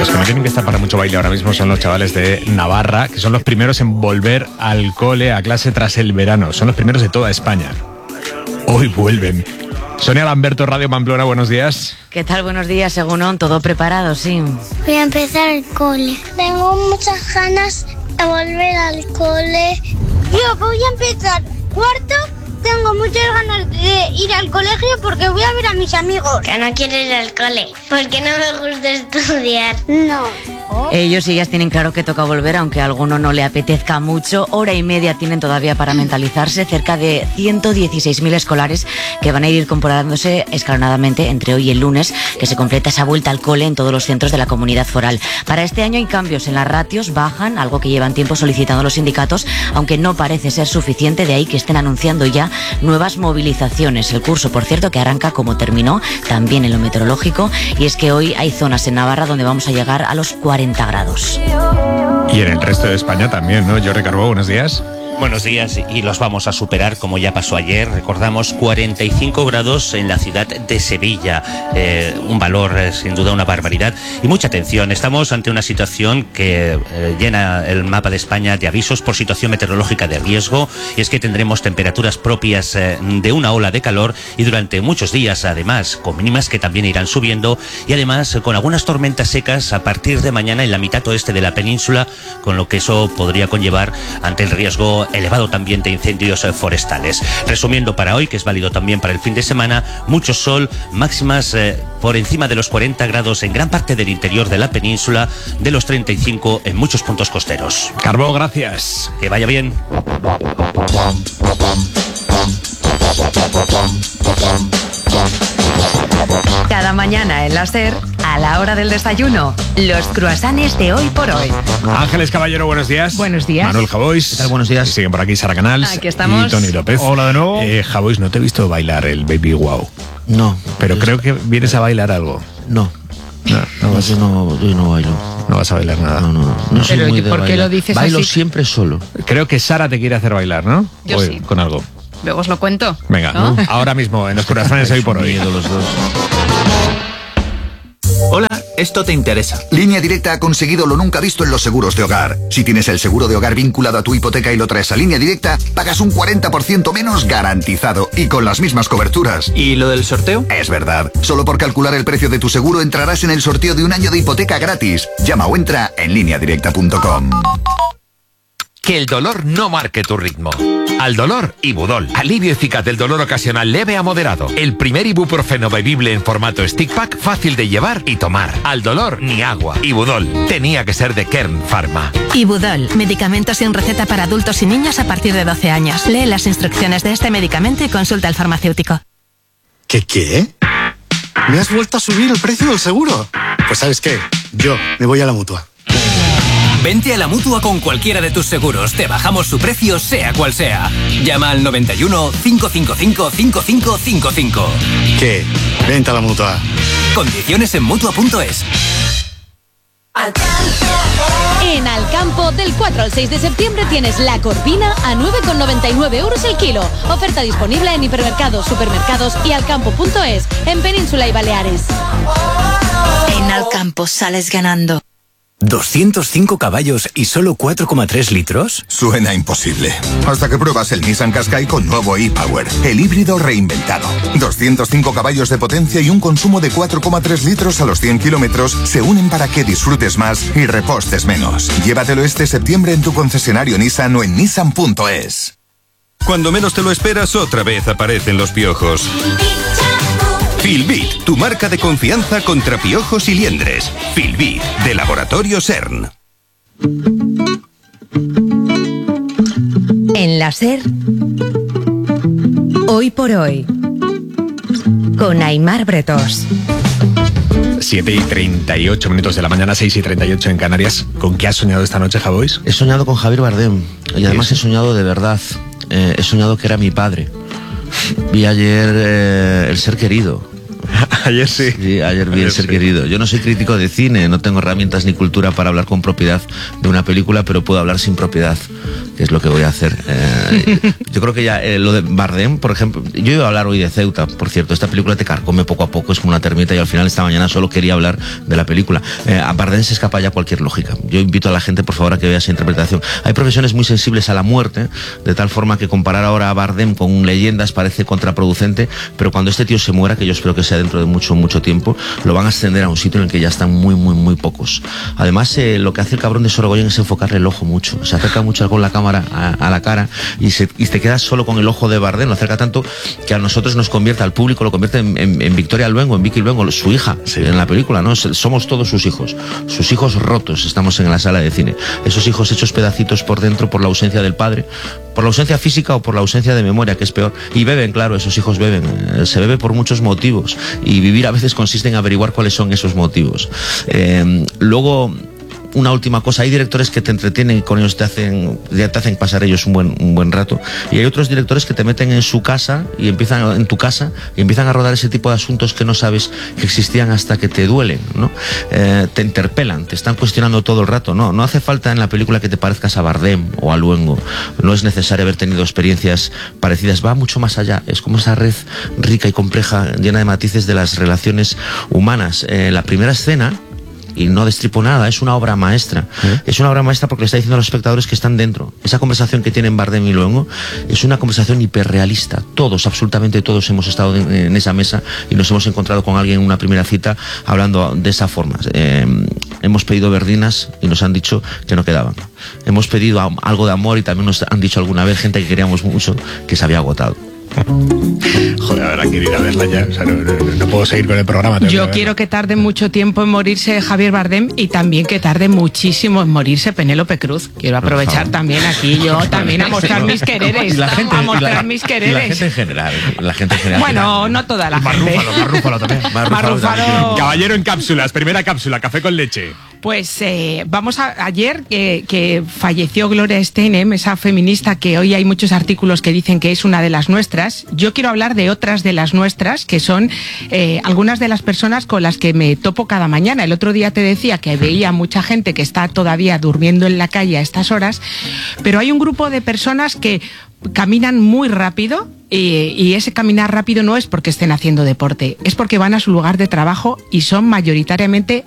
Los que no tienen que estar para mucho baile ahora mismo son los chavales de Navarra, que son los primeros en volver al cole, a clase tras el verano. Son los primeros de toda España. Hoy vuelven. Sonia Lamberto, Radio Pamplona, buenos días. ¿Qué tal? Buenos días, Egunon. Todo preparado, sí. Voy a empezar el cole. Tengo muchas ganas de volver al cole. Yo voy a empezar cuarto. Tengo muchas ganas de ir al colegio porque voy a ver a mis amigos. Que no quiero ir al cole porque no me gusta estudiar. No. Ellos y ellas tienen claro que toca volver, aunque a alguno no le apetezca mucho. Hora y media tienen todavía para mentalizarse. Cerca de 116.000 escolares que van a ir incorporándose escalonadamente entre hoy y el lunes, que se completa esa vuelta al cole en todos los centros de la comunidad foral. Para este año hay cambios en las ratios, bajan, algo que llevan tiempo solicitando los sindicatos, aunque no parece ser suficiente, de ahí que estén anunciando ya nuevas movilizaciones. El curso, por cierto, que arranca como terminó, también en lo meteorológico, y es que hoy hay zonas en Navarra donde vamos a llegar a los 40 grados. Y en el resto de España también, ¿no? Jordi Carbó, buenos días. Buenos días, y los vamos a superar, como ya pasó ayer. Recordamos 45 grados en la ciudad de Sevilla, un valor sin duda una barbaridad. Y mucha atención, estamos ante una situación que llena el mapa de España de avisos por situación meteorológica de riesgo, y es que tendremos temperaturas propias de una ola de calor, y durante muchos días además, con mínimas que también irán subiendo, y además con algunas tormentas secas a partir de mañana en la mitad oeste de la península, con lo que eso podría conllevar ante el riesgo elevado también de incendios forestales. Resumiendo para hoy, que es válido también para el fin de semana, mucho sol, máximas por encima de los 40 grados en gran parte del interior de la península, de los 35 en muchos puntos costeros. Carbó, gracias. Que vaya bien. Cada mañana en la SER, a la hora del desayuno, los croissants de Hoy por Hoy. Ángeles Caballero, buenos días. Buenos días. Manuel Javois. ¿Qué tal? Buenos días. Siguen por aquí Sara Canals. Aquí estamos. Y Tony López. Hola de nuevo. Javois, no te he visto bailar el Baby Wow. No. Pero creo que vienes a bailar algo. No. No vas, Yo no bailo. no vas a bailar nada. No soy Pero, muy ¿y de por qué bailar. lo dices Bailo así? siempre solo. Creo que Sara te quiere hacer bailar, ¿no? Yo Hoy, sí. con algo. Luego os lo cuento. Venga, ¿no? ahora mismo en los corazones Hoy por Hoy. Miedo los dos. Hola, esto te interesa. Línea Directa ha conseguido lo nunca visto en los seguros de hogar. Si tienes el seguro de hogar vinculado a tu hipoteca y lo traes a Línea Directa, pagas un 40% menos garantizado y con las mismas coberturas. ¿Y lo del sorteo? Es verdad. Solo por calcular el precio de tu seguro entrarás en el sorteo de un año de hipoteca gratis. Llama o entra en lineadirecta.com. Que el dolor no marque tu ritmo. Al dolor, Ibudol. Alivio eficaz del dolor ocasional leve a moderado. El primer ibuprofeno bebible en formato stick pack, fácil de llevar y tomar. Al dolor, ni agua. Ibudol. Tenía que ser de Kern Pharma. Ibudol. Medicamento sin receta para adultos y niños a partir de 12 años. Lee las instrucciones de este medicamento y consulta al farmacéutico. ¿Qué? ¿Me has vuelto a subir el precio del seguro? Pues ¿sabes qué? Yo me voy a la Mutua. Vente a la Mutua con cualquiera de tus seguros. Te bajamos su precio, sea cual sea. Llama al 91 555 5555. ¿Qué? Vente a la Mutua. Condiciones en Mutua.es. En Alcampo, del 4 al 6 de septiembre tienes la corvina a 9,99 euros el kilo. Oferta disponible en hipermercados, supermercados y alcampo.es, en Península y Baleares. En Alcampo sales ganando. 205 caballos y solo 4,3 litros. Suena imposible. Hasta que pruebas el Nissan Qashqai con nuevo e-Power, el híbrido reinventado. 205 caballos de potencia y un consumo de 4,3 litros a los 100 kilómetros se unen para que disfrutes más y repostes menos. Llévatelo este septiembre en tu concesionario Nissan o en nissan.es. Cuando menos te lo esperas, otra vez aparecen los piojos. Filbit, tu marca de confianza contra piojos y liendres. Filbit, de Laboratorio CERN. En la SER, Hoy por Hoy, con Aimar Bretos. 7:38 de la mañana, 6:38 en Canarias. ¿Con qué has soñado esta noche, Javois? He soñado con Javier Bardem. Y además he soñado de verdad. He soñado que era mi padre. Vi ayer El ser querido. Ayer sí. Sí, ayer vi El Ser Querido. Yo no soy crítico de cine, no tengo herramientas ni cultura para hablar con propiedad de una película, pero puedo hablar sin propiedad, que es lo que voy a hacer. Yo creo que ya lo de Bardem, por ejemplo, yo iba a hablar hoy de Ceuta, por cierto, esta película te carcome poco a poco, es como una termita, y al final esta mañana solo quería hablar de la película. A Bardem se escapa ya cualquier lógica. Yo invito a la gente, por favor, a que vea esa interpretación. Hay profesiones muy sensibles a la muerte, de tal forma que comparar ahora a Bardem con leyendas parece contraproducente, pero cuando este tío se muera, que yo espero que sea dentro de mucho tiempo, lo van a ascender a un sitio en el que ya están muy pocos. Además, lo que hace el cabrón de Sorogoyen es enfocarle el ojo mucho. Se acerca mucho con la cámara a la cara y te quedas solo con el ojo de Bardem. Lo acerca tanto que a nosotros nos convierte, al público lo convierte en Victoria Luengo, en Vicky Luengo, su hija, en la película, ¿no? Somos todos sus hijos rotos, estamos en la sala de cine. Esos hijos hechos pedacitos por dentro por la ausencia del padre, por la ausencia física o por la ausencia de memoria, que es peor. Y beben, claro, esos hijos beben. Se bebe por muchos motivos. Y vivir a veces consiste en averiguar cuáles son esos motivos. Luego, una última cosa, hay directores que te entretienen y con ellos te hacen pasar ellos un buen rato, y hay otros directores que te meten en su casa y empiezan a rodar ese tipo de asuntos que no sabes que existían hasta que te duelen, ¿no? Te interpelan, te están cuestionando todo el rato. No hace falta en la película que te parezcas a Bardem o a Luengo, no es necesario haber tenido experiencias parecidas, va mucho más allá, es como esa red rica y compleja, llena de matices de las relaciones humanas. La primera escena, y no destripo nada, es una obra maestra. Es una obra maestra porque le está diciendo a los espectadores que están dentro. Esa conversación que tienen Bardem y Luengo es una conversación hiperrealista. Todos, absolutamente todos, hemos estado en esa mesa y nos hemos encontrado con alguien en una primera cita hablando de esa forma. Hemos pedido verdinas y nos han dicho que no quedaban. Hemos pedido algo de amor y también nos han dicho alguna vez, gente que queríamos mucho, que se había agotado. Joder, habrá que ir a verla ya. O sea, no puedo seguir con el programa. Yo quiero que tarde mucho tiempo en morirse Javier Bardem y también que tarde muchísimo en morirse Penélope Cruz. Quiero aprovechar también aquí yo también a mostrar mis quereres. Mis quereres. Y la gente en general. Bueno, no toda la gente. Más Rúfalo también. Más Rúfalo. Caballero en cápsulas, primera cápsula, café con leche. Pues vamos a ayer que falleció Gloria Steinem, esa feminista que hoy hay muchos artículos que dicen que es una de las nuestras. Yo quiero hablar de otras de las nuestras, que son algunas de las personas con las que me topo cada mañana. El otro día te decía que veía mucha gente que está todavía durmiendo en la calle a estas horas, pero hay un grupo de personas que caminan muy rápido. Y ese caminar rápido no es porque estén haciendo deporte, es porque van a su lugar de trabajo y son mayoritariamente